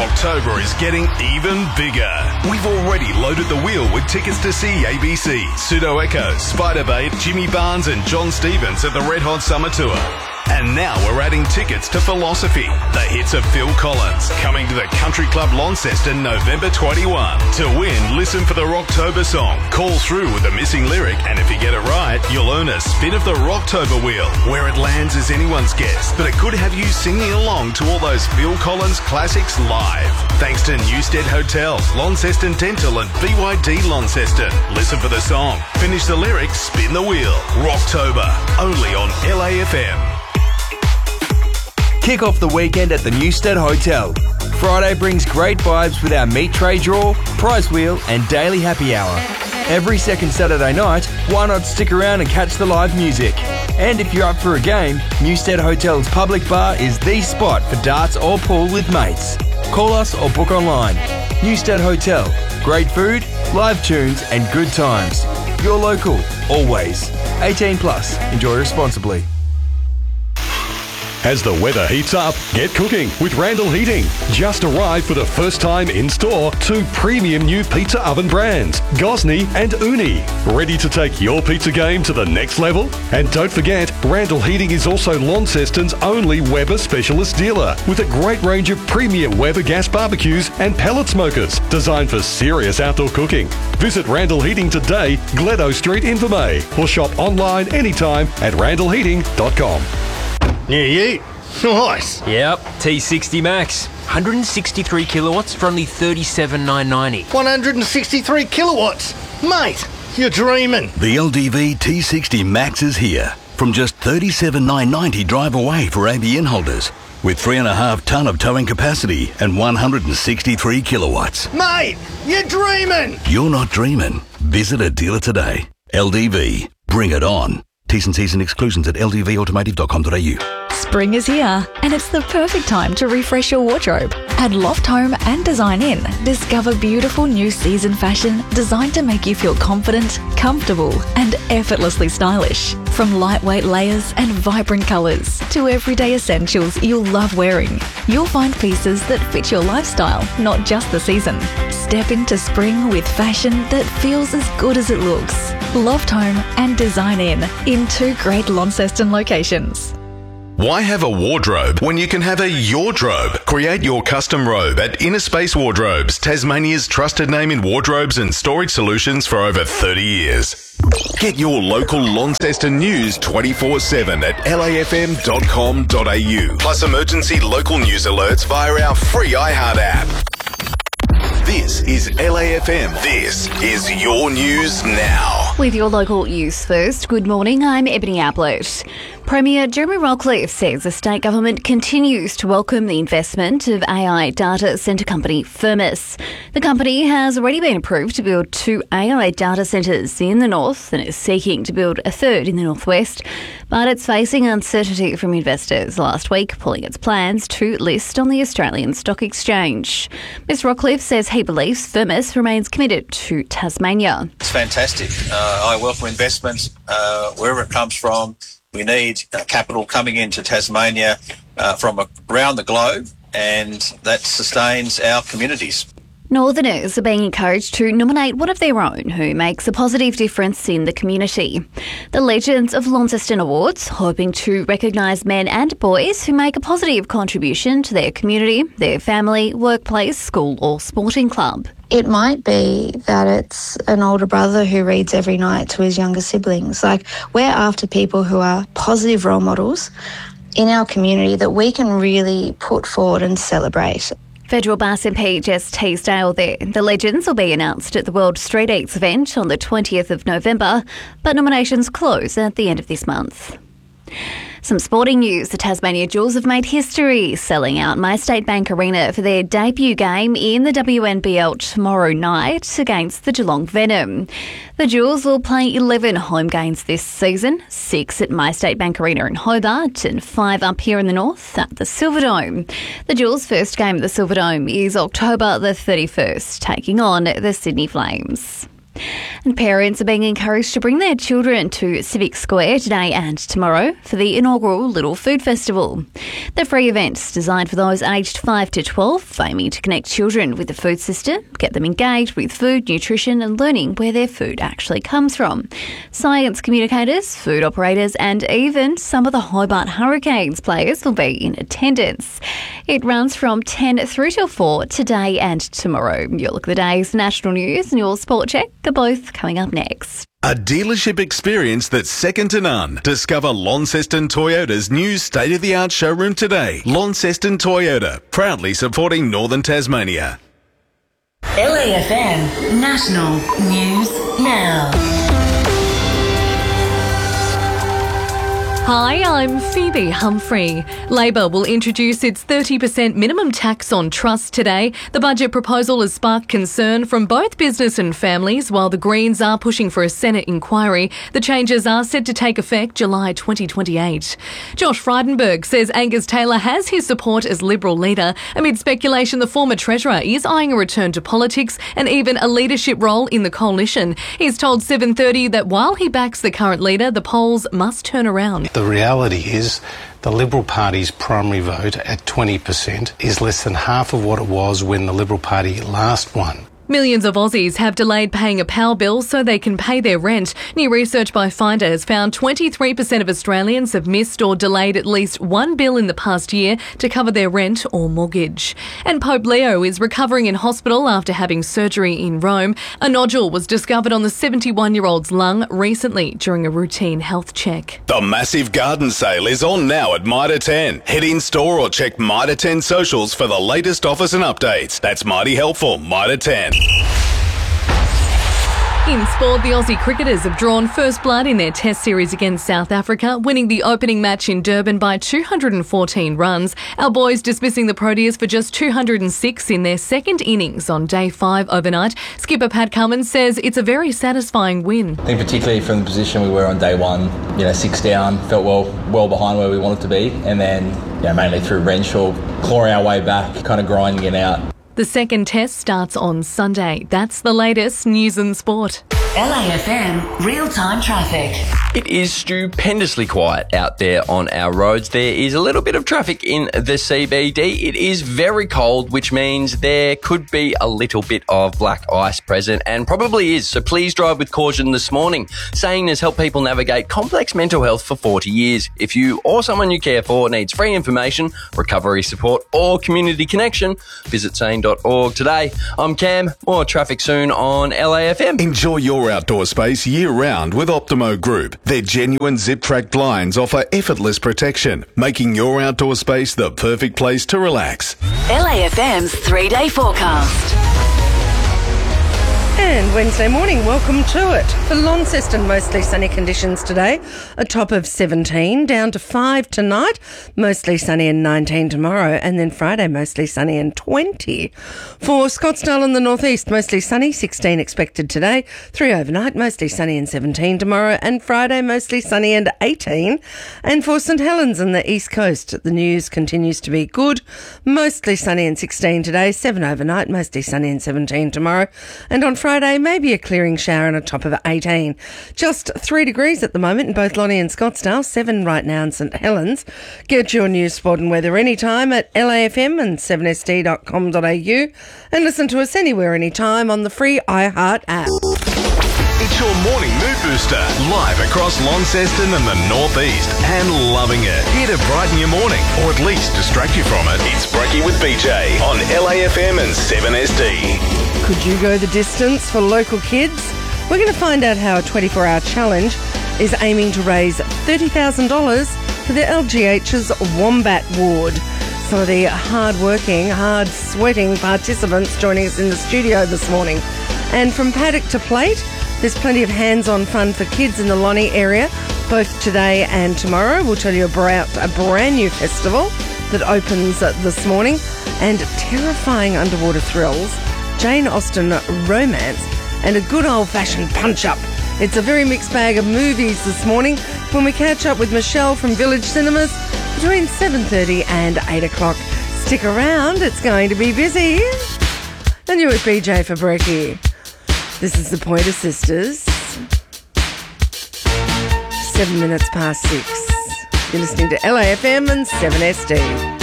Rocktober is getting even bigger. We've already loaded the wheel with tickets to see ABC, Pseudo Echo, Spiderbait, Jimmy Barnes and John Stevens at the Red Hot Summer Tour. And now we're adding tickets to Philosophy, the hits of Phil Collins, coming to the Country Club Launceston November 21. To win, listen for the Rocktober song, call through with a missing lyric, and if you get it right, you'll earn a spin of the Rocktober wheel. Where it lands is anyone's guess, but it could have you singing along to all those Phil Collins classics live. Thanks to Newstead Hotel, Launceston Dental and BYD Launceston. Listen for the song, finish the lyrics, spin the wheel. Rocktober, only on LAFM. Kick off the weekend at the Newstead Hotel. Friday brings great vibes with our meat tray draw, prize wheel and daily happy hour. Every second Saturday night, why not stick around and catch the live music? And if you're up for a game, Newstead Hotel's public bar is the spot for darts or pool with mates. Call us or book online. Newstead Hotel. Great food, live tunes and good times. You're local, always. 18 plus. Enjoy responsibly. As the weather heats up, get cooking with Randall Heating. Just arrived for the first time in store 2 premium new pizza oven brands, Gosney and Uni. Ready to take your pizza game to the next level? And don't forget, Randall Heating is also Launceston's only Weber specialist dealer with a great range of premium Weber gas barbecues and pellet smokers designed for serious outdoor cooking. Visit Randall Heating today, Gledo Street, Invermay, or shop online anytime at randallheating.com. New Ute. Nice. Yep, T60 Max. 163 kilowatts for only $37,990. 163 kilowatts. Mate, you're dreaming. The LDV T60 Max is here. From just $37,990 drive away for ABN holders. With 3.5 tonne of towing capacity and 163 kilowatts. Mate, you're dreaming. You're not dreaming. Visit a dealer today. LDV. Bring it on. T's and C's and exclusions at ldvautomotive.com.au. Spring is here, and it's the perfect time to refresh your wardrobe. At Loft Home and Design Inn, discover beautiful new season fashion designed to make you feel confident, comfortable, and effortlessly stylish. From lightweight layers and vibrant colours to everyday essentials you'll love wearing, you'll find pieces that fit your lifestyle, not just the season. Step into spring with fashion that feels as good as it looks. Loft Home and Design Inn in 2 great Launceston locations. Why have a wardrobe when you can have a Yourdrobe? Create your custom robe at Inner Space Wardrobes, Tasmania's trusted name in wardrobes and storage solutions for over 30 years. Get your local Launceston news 24/7 at lafm.com.au. Plus emergency local news alerts via our free iHeart app. This is LAFM. This is your news now. With your local news first, good morning, I'm Ebony Ablett. Premier Jeremy Rockliff says the state government continues to welcome the investment of AI data centre company Firmus. The company has already been approved to build 2 AI data centres in the north and is seeking to build a 3rd in the northwest, but it's facing uncertainty from investors last week, pulling its plans to list on the Australian Stock Exchange. Ms Rockliff says he believes Firmus remains committed to Tasmania. It's fantastic. I welcome investments wherever it comes from. We need capital coming into Tasmania from around the globe, and that sustains our communities. Northerners are being encouraged to nominate one of their own who makes a positive difference in the community. The Legends of Launceston Awards, hoping to recognise men and boys who make a positive contribution to their community, their family, workplace, school or sporting club. It might be that it's an older brother who reads every night to his younger siblings. Like, we're after people who are positive role models in our community that we can really put forward and celebrate. Federal Bass MP Jess Teasdale there. The Legends will be announced at the World Street Eats event on the 20th of November, but nominations close at the end of this month. Some sporting news. The Tasmania Jewels have made history, selling out MyState Bank Arena for their debut game in the WNBL tomorrow night against the Geelong Venom. The Jewels will play 11 home games this season, 6 at MyState Bank Arena in Hobart and 5 up here in the north at the Silverdome. The Jewels' first game at the Silverdome is October the 31st, taking on the Sydney Flames. And parents are being encouraged to bring their children to Civic Square today and tomorrow for the inaugural Little Food Festival. The free event's designed for those aged 5 to 12, aiming to connect children with the food system, get them engaged with food, nutrition and learning where their food actually comes from. Science communicators, food operators and even some of the Hobart Hurricanes players will be in attendance. It runs from 10 through till 4 today and tomorrow. Your look at the day's national news and your sport check are both coming up next. A dealership experience that's second to none. Discover Launceston Toyota's new state-of-the-art showroom today. Launceston Toyota, proudly supporting Northern Tasmania. LAFM National News Now. Hi, I'm Phoebe Humphrey. Labor will introduce its 30% minimum tax on trust today. The budget proposal has sparked concern from both business and families, while the Greens are pushing for a Senate inquiry. The changes are set to take effect July 2028. Josh Frydenberg says Angus Taylor has his support as Liberal leader amid speculation the former Treasurer is eyeing a return to politics and even a leadership role in the coalition. He's told 730 that while he backs the current leader, the polls must turn around. The reality is the Liberal Party's primary vote at 20% is less than half of what it was when the Liberal Party last won. Millions of Aussies have delayed paying a power bill so they can pay their rent. New research by Finder has found 23% of Australians have missed or delayed at least one bill in the past year to cover their rent or mortgage. And Pope Leo is recovering in hospital after having surgery in Rome. A nodule was discovered on the 71-year-old's lung recently during a routine health check. The massive garden sale is on now at Mitre 10. Head in store or check Mitre 10 socials for the latest offers and updates. That's mighty helpful, Mitre 10. In sport, the Aussie cricketers have drawn first blood in their test series against South Africa, winning the opening match in Durban by 214 runs. Our boys dismissing the Proteas for just 206 in their second innings on day 5 overnight. Skipper Pat Cummins says it's a very satisfying win. I think particularly from the position we were on day 1, 6 down, felt well behind where we wanted to be, and then mainly through Renshaw, clawing our way back, kind of grinding it out. The second test starts on Sunday. That's the latest news and sport. LAFM real-time traffic. It is stupendously quiet out there on our roads. There is a little bit of traffic in the CBD. It is very cold, which means there could be a little bit of black ice present, and probably is. So please drive with caution this morning. Sane has helped people navigate complex mental health for 40 years. If you or someone you care for needs free information, recovery support or community connection, visit sane.org today. I'm Cam. More traffic soon on LAFM. Enjoy your outdoor space year-round with Optimo Group. Their genuine zip-track blinds offer effortless protection, making your outdoor space the perfect place to relax. LAFM's 3-day forecast. And Wednesday morning, welcome to it. For Launceston, mostly sunny conditions today. A top of 17, down to 5 tonight. Mostly sunny and 19 tomorrow. And then Friday, mostly sunny and 20. For Scottsdale and the northeast, mostly sunny, 16 expected today. 3 overnight, mostly sunny and 17 tomorrow. And Friday, mostly sunny and 18. And for St Helens and the east coast, the news continues to be good. Mostly sunny and 16 today. 7 overnight, mostly sunny and 17 tomorrow. And on Friday, maybe a clearing shower and a top of 18. Just 3 degrees at the moment in both Lonnie and Scottsdale, 7 right now in St Helens. Get your news, sport and weather anytime at LAFM and 7sd.com.au and listen to us anywhere, anytime on the free iHeart app. It's your morning mood booster, live across Launceston and the northeast, and loving it. Here to brighten your morning, or at least distract you from it. It's Brekkie with BJ on LAFM and 7SD. Could you go the distance for local kids? We're going to find out how a 24-hour challenge is aiming to raise $30,000 for the LGH's Wombat Ward. Some of the hard-working, hard-sweating participants joining us in the studio this morning. And from paddock to plate, there's plenty of hands-on fun for kids in the Lonnie area, both today and tomorrow. We'll tell you about a brand new festival that opens this morning, and terrifying underwater thrills, Jane Austen romance, and a good old-fashioned punch-up. It's a very mixed bag of movies this morning when we catch up with Michelle from Village Cinemas between 7:30 and 8 o'clock. Stick around, it's going to be busy. And you're with BJ for Brekkie. This is the Pointer Sisters. 7 minutes past 6. You're listening to LAFM and 7SD.